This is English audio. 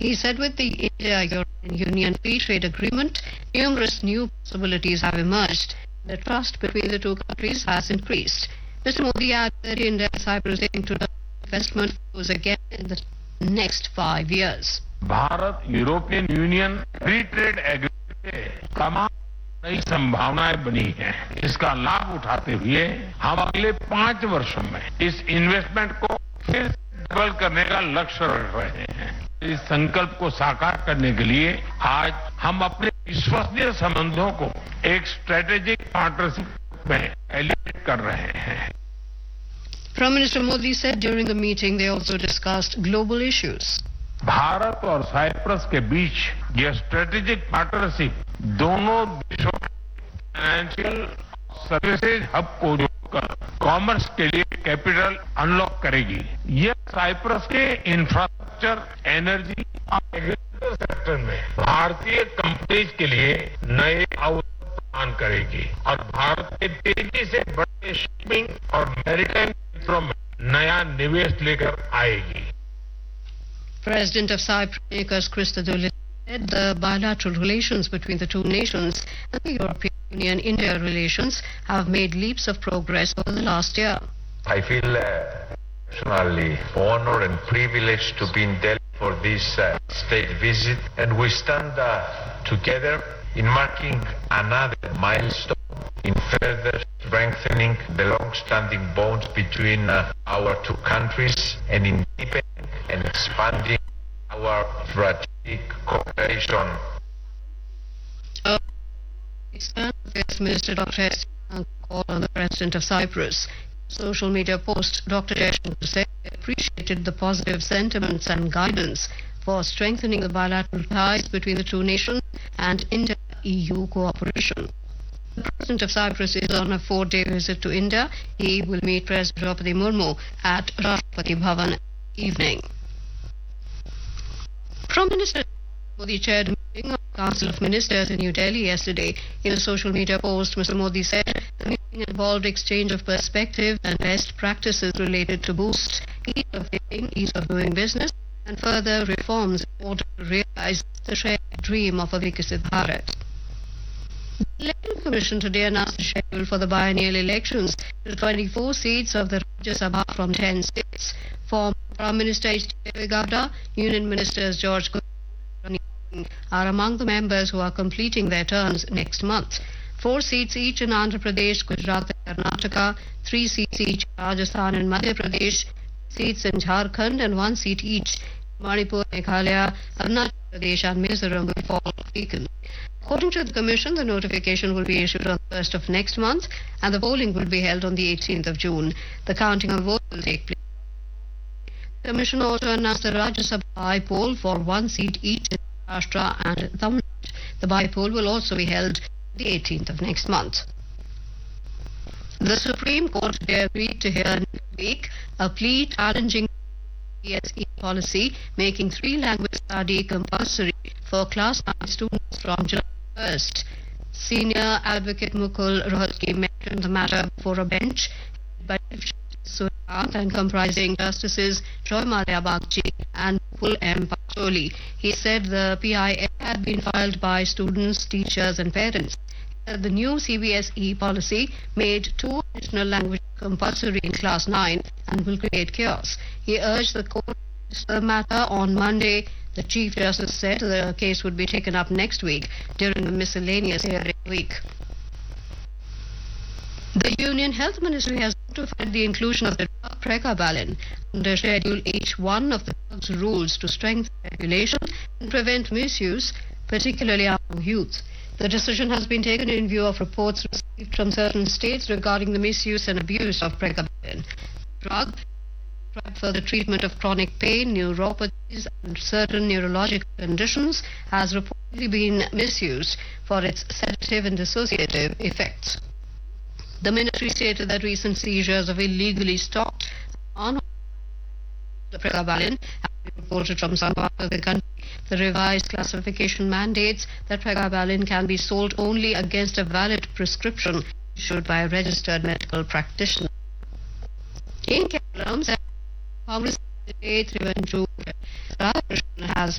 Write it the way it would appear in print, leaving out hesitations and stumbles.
He said with the India-European Union Free Trade Agreement, numerous new possibilities have emerged. The trust between the two countries has increased. Mr. Modi added that India and Cyprus aim to investment flows again in the next 5 years. Bharat European union free trade agreement से तमाम नई संभावनाएं बनी हैं। इसका लाभ उठाते हुए हम अगले 5 वर्षों में इस इन्वेस्टमेंट को फिर डबल करने का लक्ष्य रख रहे हैं। इस संकल्प को साकार करने के लिए आज हम अपने विश्वसनीय संबंधों को एक स्ट्रेटेजिक पार्टनरशिप में एलिवेट कर रहे हैं। Prime Minister Modi said during the meeting they also discussed global issues. Bharat और साइप्रस के बीच यह स्ट्रेटेजिक पार्टनरशिप दोनों देशों फाइनेंशियल सर्विसेज हब को जोड़कर कॉमर्स के लिए कैपिटल अनलॉक करेगी। यह साइप्रस के इंफ्रास्ट्रक्चर, एनर्जी और एग्रीकल्चर सेक्टर में भारतीय कंपनीज के लिए नए अवसर प्रदान करेगी और भारत के तेजी से बढ़ते शिपिंग और मैरीटाइम क्षेत्रों में नया निवेश लेकर आएगी। President of Cyprus, Nikos Christodoulis, said the bilateral relations between the two nations and the European Union-India relations have made leaps of progress over the last year. I feel personally honored and privileged to be in Delhi for this state visit, and we stand together in marking another milestone in further strengthening the long-standing bonds between our two countries and in deepening and expanding our strategic cooperation. External Affairs Minister Dr. S. called on the President of Cyprus. In a social media post, Dr. Jaishankar said he appreciated the positive sentiments and guidance for strengthening the bilateral ties between the two nations and India-EU cooperation. The President of Cyprus is on a 4-day visit to India. He will meet President Draupadi Murmu at Rashtrapati Bhavan evening. Prime Minister Modi chaired a meeting of the Council of Ministers in New Delhi yesterday. In a social media post, Mr. Modi said the meeting involved exchange of perspectives and best practices related to boost ease of living, ease of doing business, and further reforms in order to realize the shared dream of a Viksit Bharat. The Election Commission today announced the schedule for the biennial elections to 24 seats of the Rajya Sabha from 10 states. Former Prime Minister H.D. Gowda, Union Ministers George Gulab are among the members who are completing their terms next month. 4 seats each in Andhra Pradesh, Gujarat and Karnataka, 3 seats each in Rajasthan and Madhya Pradesh, seats in Jharkhand and 1 seat each in Manipur, Meghalaya, Arunachal Pradesh and Mizoram will fall vacant. According to the Commission, the notification will be issued on the 1st of next month and the polling will be held on the 18th of June. The counting of votes will take place. The Commission also announced the Rajya Sabha by-poll for 1 seat each in Maharashtra and Tamil Nadu. The by-poll will also be held on the 18th of next month. The Supreme Court today agreed to hear next week a plea challenging CBSE policy making 3-language study compulsory for class 9 students from July 1st. Senior advocate Mukul Rohatgi mentioned the matter before a bench by Surant and comprising Justices Joy Malia Bagchi and Mukul M. Pacholi. He said the PIL had been filed by students, teachers and parents. The new CBSE policy made 2 additional languages compulsory in class 9 and will create chaos. He urged the court to discuss the matter on Monday. The Chief Justice said the case would be taken up next week during the miscellaneous hearing week. The Union Health Ministry has notified the inclusion of the drug pregabalin under Schedule H1 of the drugs rules to strengthen regulation and prevent misuse, particularly among youth. The decision has been taken in view of reports received from certain states regarding the misuse and abuse of pregabalin. The drug, prescribed for the treatment of chronic pain, neuropathies and certain neurological conditions, has reportedly been misused for its sedative and dissociative effects. The ministry stated that recent seizures of illegally stocked on the pregabalin have been reported from some parts of the country. The revised classification mandates that pregabalin can be sold only against a valid prescription issued by a registered medical practitioner. In Kerala, Congress candidate Trivanchu Radhakrishnan has